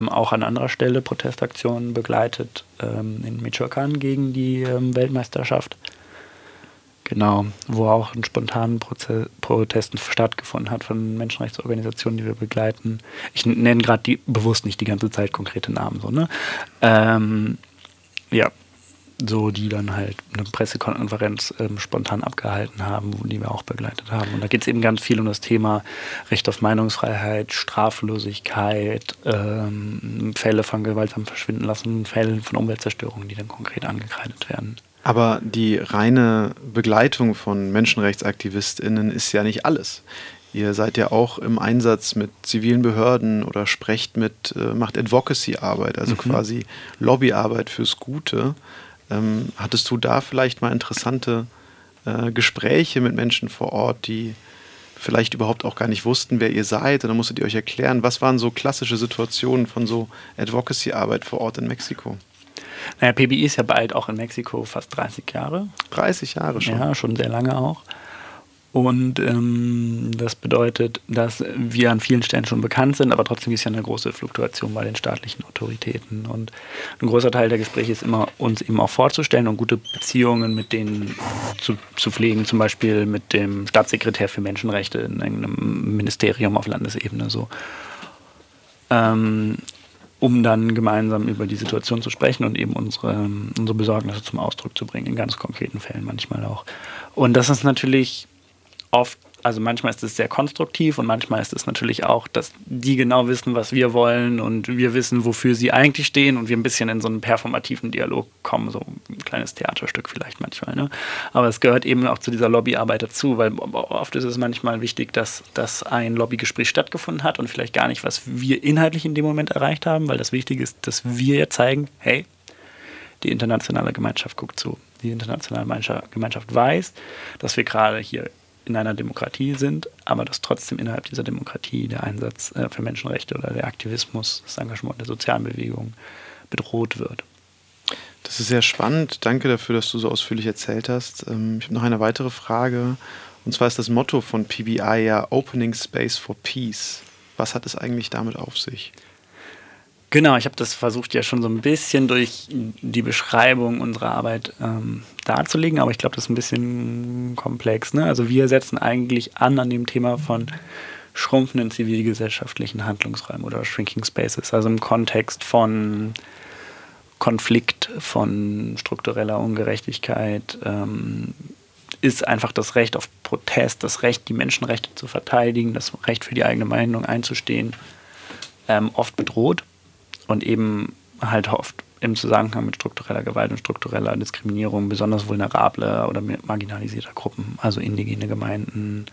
auch an anderer Stelle Protestaktionen begleitet, in Michoacán gegen die Weltmeisterschaft. Genau, wo auch ein spontanen Protesten stattgefunden hat von Menschenrechtsorganisationen, die wir begleiten. Ich nenne gerade bewusst nicht die ganze Zeit konkrete Namen, so, ne? Ja, so die dann halt eine Pressekonferenz spontan abgehalten haben, die wir auch begleitet haben. Und da geht es eben ganz viel um das Thema Recht auf Meinungsfreiheit, Straflosigkeit, Fälle von gewaltsam verschwinden lassen, Fälle von Umweltzerstörung, die dann konkret angekreidet werden. Aber die reine Begleitung von MenschenrechtsaktivistInnen ist ja nicht alles. Ihr seid ja auch im Einsatz mit zivilen Behörden oder macht Advocacy-Arbeit, also quasi Lobbyarbeit fürs Gute. Hattest du da vielleicht mal interessante Gespräche mit Menschen vor Ort, die vielleicht überhaupt auch gar nicht wussten, wer ihr seid? Und dann musstet ihr euch erklären, was waren so klassische Situationen von so Advocacy-Arbeit vor Ort in Mexiko? Naja, PBI ist ja bald auch in Mexiko fast 30 Jahre. 30 Jahre schon? Ja, schon sehr lange auch. Und das bedeutet, dass wir an vielen Stellen schon bekannt sind, aber trotzdem ist ja eine große Fluktuation bei den staatlichen Autoritäten. Und ein großer Teil der Gespräche ist immer, uns eben auch vorzustellen und gute Beziehungen mit denen zu pflegen, zum Beispiel mit dem Staatssekretär für Menschenrechte in einem Ministerium auf Landesebene so. Um dann gemeinsam über die Situation zu sprechen und eben unsere Besorgnisse zum Ausdruck zu bringen, in ganz konkreten Fällen manchmal auch. Und das ist natürlich oft, also manchmal ist es sehr konstruktiv und manchmal ist es natürlich auch, dass die genau wissen, was wir wollen und wir wissen, wofür sie eigentlich stehen und wir ein bisschen in so einen performativen Dialog kommen, so ein kleines Theaterstück vielleicht manchmal. Ne? Aber es gehört eben auch zu dieser Lobbyarbeit dazu, weil oft ist es manchmal wichtig, dass ein Lobbygespräch stattgefunden hat und vielleicht gar nicht, was wir inhaltlich in dem Moment erreicht haben, weil das Wichtige ist, dass wir ja zeigen, hey, die internationale Gemeinschaft guckt zu. Die internationale Gemeinschaft weiß, dass wir gerade hier in einer Demokratie sind, aber dass trotzdem innerhalb dieser Demokratie der Einsatz für Menschenrechte oder der Aktivismus, das Engagement der sozialen Bewegung bedroht wird. Das ist sehr spannend. Danke dafür, dass du so ausführlich erzählt hast. Ich habe noch eine weitere Frage. Und zwar ist das Motto von PBI ja Opening Space for Peace. Was hat es eigentlich damit auf sich? Genau, ich habe das versucht ja schon so ein bisschen durch die Beschreibung unserer Arbeit darzulegen, aber ich glaube, das ist ein bisschen komplex. Ne? Also wir setzen eigentlich an dem Thema von schrumpfenden zivilgesellschaftlichen Handlungsräumen oder Shrinking Spaces, also im Kontext von Konflikt, von struktureller Ungerechtigkeit, ist einfach das Recht auf Protest, das Recht, die Menschenrechte zu verteidigen, das Recht für die eigene Meinung einzustehen, oft bedroht. Und eben halt oft im Zusammenhang mit struktureller Gewalt und struktureller Diskriminierung besonders vulnerable oder marginalisierter Gruppen, also indigene Gemeinden,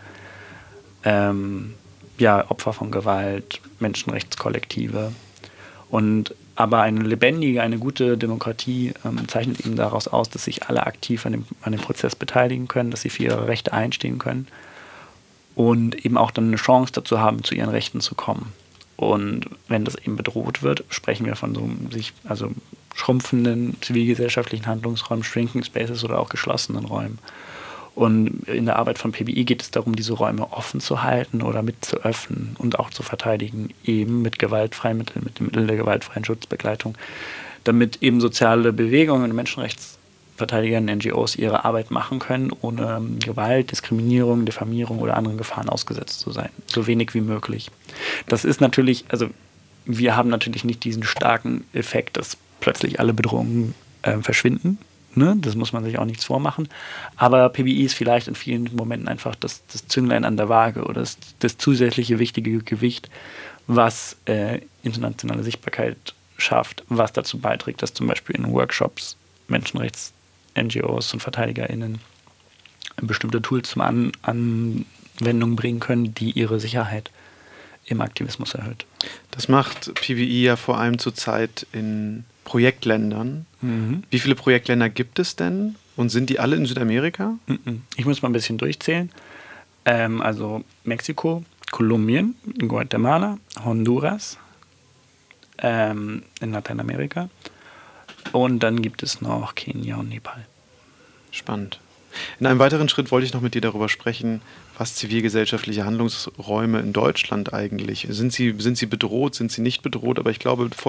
Opfer von Gewalt, Menschenrechtskollektive. Aber eine lebendige, eine gute Demokratie zeichnet eben daraus aus, dass sich alle aktiv an dem Prozess beteiligen können, dass sie für ihre Rechte einstehen können und eben auch dann eine Chance dazu haben, zu ihren Rechten zu kommen. Und wenn das eben bedroht wird, sprechen wir von so schrumpfenden zivilgesellschaftlichen Handlungsräumen, Shrinking Spaces oder auch geschlossenen Räumen. Und in der Arbeit von PBI geht es darum, diese Räume offen zu halten oder mit zu öffnen und auch zu verteidigen, eben mit gewaltfreien Mitteln, mit dem Mittel der gewaltfreien Schutzbegleitung, damit eben soziale Bewegungen und Menschenrechtsverteidiger, NGOs ihre Arbeit machen können, ohne Gewalt, Diskriminierung, Diffamierung oder anderen Gefahren ausgesetzt zu sein. So wenig wie möglich. Das ist natürlich, also wir haben natürlich nicht diesen starken Effekt, dass plötzlich alle Bedrohungen verschwinden. Ne? Das muss man sich auch nichts vormachen. Aber PBI ist vielleicht in vielen Momenten einfach das Zünglein an der Waage oder das zusätzliche wichtige Gewicht, was internationale Sichtbarkeit schafft, was dazu beiträgt, dass zum Beispiel in Workshops Menschenrechts-NGOs und VerteidigerInnen bestimmte Tools zum Anwendung bringen können, die ihre Sicherheit im Aktivismus erhöht. Das macht PBI ja vor allem zurzeit in Projektländern. Mhm. Wie viele Projektländer gibt es denn? Und sind die alle in Südamerika? Ich muss mal ein bisschen durchzählen. Also Mexiko, Kolumbien, Guatemala, Honduras, in Lateinamerika. Und dann gibt es noch Kenia und Nepal. Spannend. In einem weiteren Schritt wollte ich noch mit dir darüber sprechen, was zivilgesellschaftliche Handlungsräume in Deutschland eigentlich sind. Sie bedroht, sind sie nicht bedroht? Aber ich glaube,